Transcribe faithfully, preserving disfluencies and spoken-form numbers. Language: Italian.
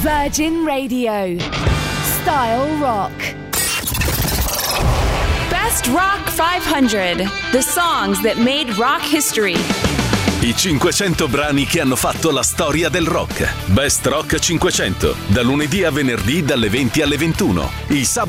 Virgin Radio. Style Rock. Best Rock cinquecento. The songs that made rock history. I cinquecento brani che hanno fatto la storia del rock. Best Rock cinquecento. Da lunedì a venerdì dalle venti alle ventuno. Il sabato